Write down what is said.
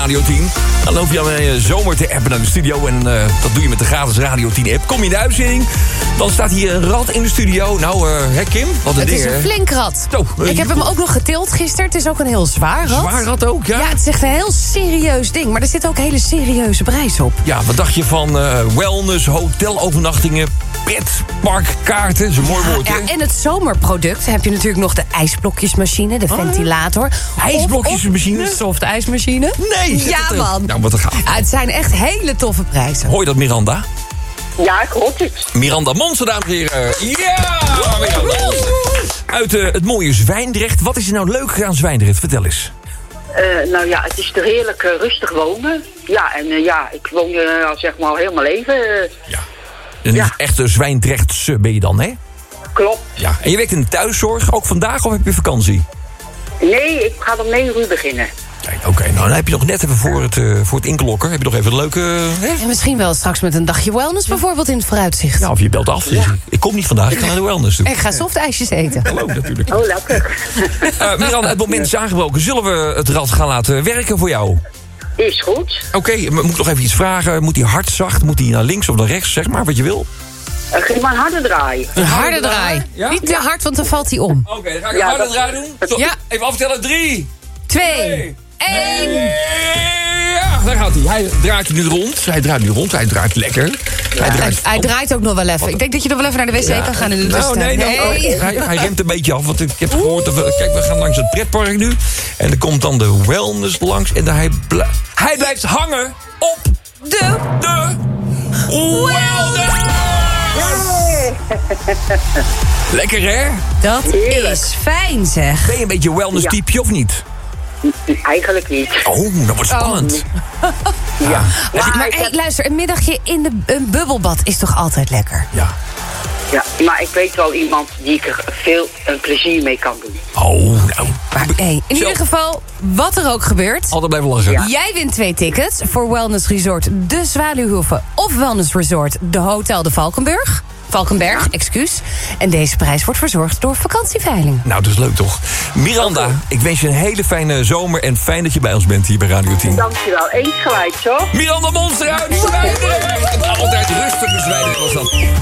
Radio 10. Dan hoef je aan mijn zomer te appen naar de studio. En dat doe je met de gratis Radio 10 app. Kom je in de uitzending, dan staat hier een rat in de studio. Nou, Kim, wat een ding. Het is een flink rat. Zo, ik heb hem ook nog getild gisteren. Het is ook een heel zwaar rat. Zwaar rat ook, ja? Ja, het is echt een heel serieus ding. Maar er zit ook hele serieuze prijs op. Ja, wat dacht je van wellness, hotelovernachtingen, pretparkkaarten? Dat is een mooi woord, hè? Ja, en het zomerproduct heb je natuurlijk nog de ijsblokjesmachine, de ventilator. IJsblokjesmachine? De soft ijsmachine. Nee! Ja, man. Nou, wat een gaaf. Het zijn echt hele toffe prijzen. Hoor je dat, Miranda? Ja, ik hoor het. Miranda Monsen, dames en heren. Ja! Miranda Monsen. Uit het mooie Zwijndrecht. Wat is er nou leuk aan Zwijndrecht? Vertel eens. Nou ja, het is er heerlijk rustig wonen. Ja, en ik woon hier zeg maar al heel mijn leven. Ja. Een echte Zwijndrechtse ben je dan, hè? Klopt. Ja. En je werkt in de thuiszorg, ook vandaag, of heb je vakantie? Nee, ik ga om 9 uur beginnen. Oké, nou dan heb je nog net even voor het inklokken. Heb je nog even een leuke... Hè? En misschien wel straks met een dagje wellness bijvoorbeeld in het vooruitzicht. Ja, of je belt af. Dus ik kom niet vandaag, ik ga naar de wellness toe. En ik ga softijsjes eten. Hallo, natuurlijk. Oh, lekker. Miranda, het moment is aangebroken. Zullen we het rad gaan laten werken voor jou? Is goed. Oké, moet ik nog even iets vragen? Moet hij hard zacht? Moet hij naar links of naar rechts? Zeg maar wat je wil. Geef maar een harde draai. Een harde draai. Ja? Niet te hard, want dan valt hij om. Oké, dan ga ik een harde draai doen. Zo, Ja. Even aftellen. 3, 2, 1. Ja, daar gaat hij. Hij draait nu rond. Hij draait lekker. Hij draait ook nog wel even. Ik denk dat je nog wel even naar de wc kan gaan in de tussentijd. Nee. Hij remt een beetje af. Want ik heb gehoord, kijk, we gaan langs het pretpark nu. En er komt dan de wellness langs. En hij blijft hangen op de wellness. Lekker, hè? Dat is fijn, zeg. Ben je een beetje wellness-typeje of niet? Eigenlijk niet. Oh, dat wordt spannend. Ja. Maar hey, luister, een middagje in een bubbelbad is toch altijd lekker? Ja. Ja, maar ik weet wel iemand die ik er veel plezier mee kan doen. Oh, nou. Maar hey, in ieder geval, wat er ook gebeurt... Altijd blijven lachen. Ja. Jij wint 2 tickets voor Wellness Resort De Zwaluwhoeve... of Wellness Resort De Hotel de Valkenberg, excuus. En deze prijs wordt verzorgd door Vakantieveiling. Nou, dat is leuk toch? Miranda, ik wens je een hele fijne zomer... en fijn dat je bij ons bent hier bij Radio 10. Dankjewel. Eens gelijk, zo. Miranda Monster uit Zwijndrecht. Altijd rustig, Zwijndrecht was dat.